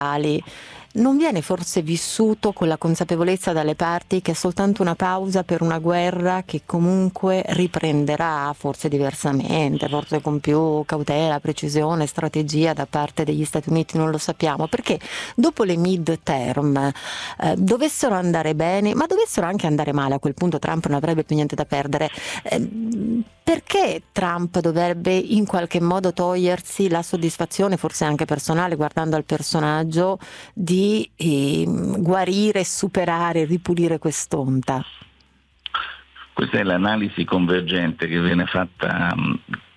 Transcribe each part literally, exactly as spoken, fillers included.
non viene forse vissuto con la consapevolezza dalle parti che è soltanto una pausa per una guerra che comunque riprenderà, forse diversamente, forse con più cautela, precisione, strategia da parte degli Stati Uniti, non lo sappiamo, perché dopo le mid-term eh, dovessero andare bene, ma dovessero anche andare male, a quel punto Trump non avrebbe più niente da perdere. Eh, perché Trump dovrebbe in qualche modo togliersi la soddisfazione, forse anche personale, guardando al personaggio, di eh, guarire, superare, ripulire quest'onta? Questa è l'analisi convergente che viene fatta um,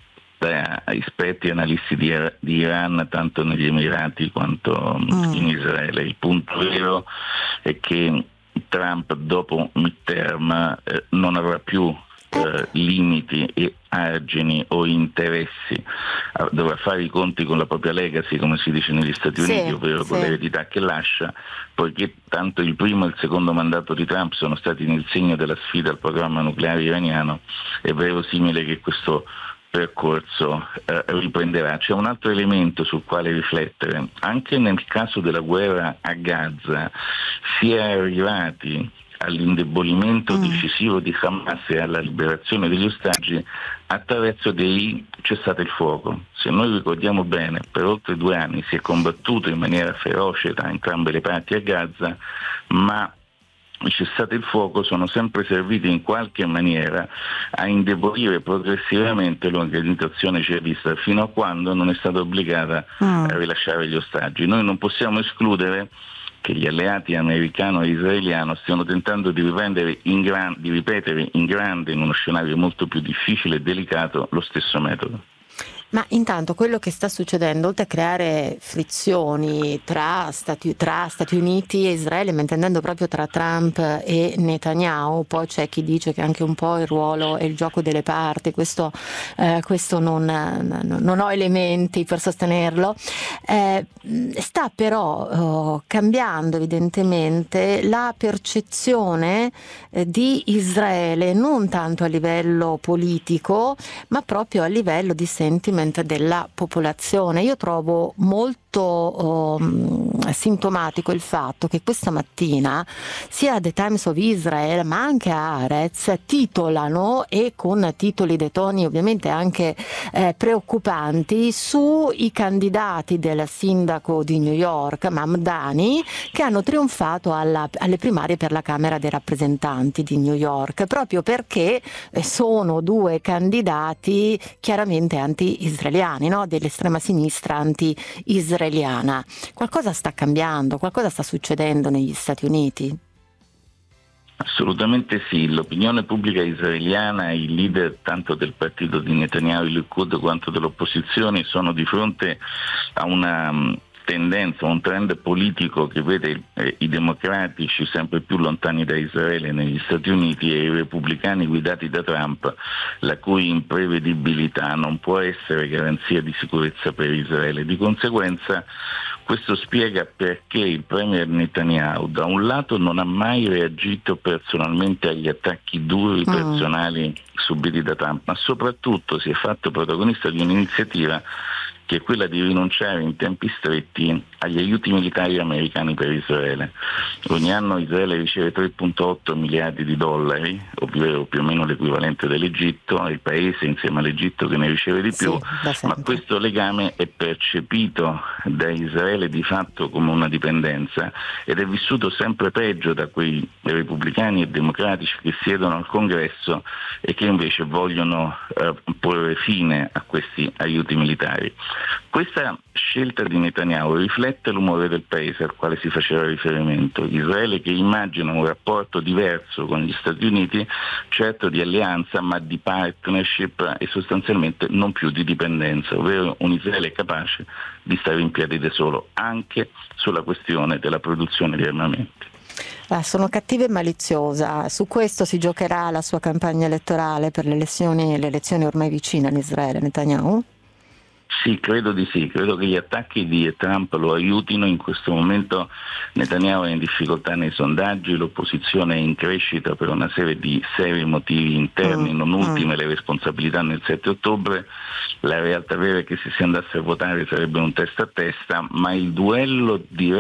da esperti e analisti di, di Iran, tanto negli Emirati quanto um, mm. in Israele. Il punto vero è che Trump dopo midterm eh, non avrà più Eh, limiti e argini o interessi, dovrà fare i conti con la propria legacy, come si dice negli Stati sì, Uniti, ovvero sì. con l'eredità che lascia, poiché tanto il primo e il secondo mandato di Trump sono stati nel segno della sfida al programma nucleare iraniano. È verosimile che questo percorso eh, riprenderà. C'è un altro elemento sul quale riflettere: anche nel caso della guerra a Gaza si è arrivati all'indebolimento mm. decisivo di Hamas e alla liberazione degli ostaggi attraverso dei cessate il fuoco. Se noi ricordiamo bene, per oltre due anni si è combattuto in maniera feroce da entrambe le parti a Gaza, ma i cessate il fuoco sono sempre serviti in qualche maniera a indebolire progressivamente l'organizzazione jihadista, fino a quando non è stata obbligata mm. a rilasciare gli ostaggi. Noi non possiamo escludere che gli alleati americano e israeliano stiano tentando di riprendere in gran, di ripetere in grande, in uno scenario molto più difficile e delicato, lo stesso metodo. Ma intanto quello che sta succedendo, oltre a creare frizioni tra Stati, tra Stati Uniti e Israele, ma intendendo proprio tra Trump e Netanyahu, poi c'è chi dice che anche un po' il ruolo e il gioco delle parti, questo, eh, questo non, non ho elementi per sostenerlo, eh, sta però oh, cambiando evidentemente la percezione eh, di Israele, non tanto a livello politico, ma proprio a livello di sentimento della popolazione. Io trovo molto um, sintomatico il fatto che questa mattina sia The Times of Israel ma anche Haaretz titolano, e con titoli dei toni ovviamente anche eh, preoccupanti, sui candidati del sindaco di New York Mamdani, che hanno trionfato alla, alle primarie per la Camera dei rappresentanti di New York, proprio perché sono due candidati chiaramente anti-israeliani, no? Dell'estrema sinistra anti-israeliana. Qualcosa sta cambiando, qualcosa sta succedendo negli Stati Uniti? Assolutamente sì, l'opinione pubblica israeliana e i leader tanto del partito di Netanyahu, il Likud, quanto dell'opposizione sono di fronte a una tendenza, un trend politico che vede eh, i democratici sempre più lontani da Israele negli Stati Uniti e i repubblicani guidati da Trump, la cui imprevedibilità non può essere garanzia di sicurezza per Israele. Di conseguenza questo spiega perché il premier Netanyahu da un lato non ha mai reagito personalmente agli attacchi duri personali mm. subiti da Trump, ma soprattutto si è fatto protagonista di un'iniziativa che è quella di rinunciare in tempi stretti agli aiuti militari americani per Israele. Ogni anno Israele riceve tre virgola otto miliardi di dollari, ovvero più o meno l'equivalente dell'Egitto, è il paese insieme all'Egitto che ne riceve di più, sì, ma questo legame è percepito da Israele di fatto come una dipendenza ed è vissuto sempre peggio da quei repubblicani e democratici che siedono al Congresso e che invece vogliono eh, porre fine a questi aiuti militari. Questa scelta di Netanyahu riflette l'umore del paese al quale si faceva riferimento. Israele che immagina un rapporto diverso con gli Stati Uniti, certo di alleanza ma di partnership e sostanzialmente non più di dipendenza, ovvero un Israele capace di stare in piedi da solo anche sulla questione della produzione di armamenti. Ah, sono cattiva e maliziosa, su questo si giocherà la sua campagna elettorale per le elezioni, le elezioni ormai vicine in Israele, Netanyahu? Sì, credo di sì, credo che gli attacchi di Trump lo aiutino. In questo momento Netanyahu è in difficoltà nei sondaggi, l'opposizione è in crescita per una serie di seri motivi interni, mm, non ultime mm. le responsabilità nel sette ottobre. La realtà vera è che se si andasse a votare sarebbe un testa a testa, ma il duello diretto